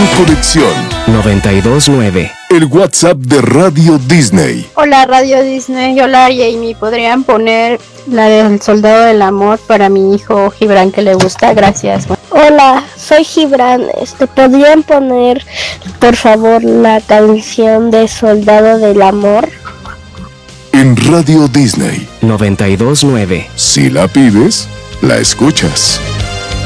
conexión. 92.9. El WhatsApp de Radio Disney. Hola Radio Disney, hola Jamie, ¿podrían poner la del Soldado del Amor para mi hijo Gibran que le gusta? Gracias. Hola, soy Gibran. ¿Podrían poner, por favor, la canción de Soldado del Amor? En Radio Disney. 92.9. Si la pides, la escuchas.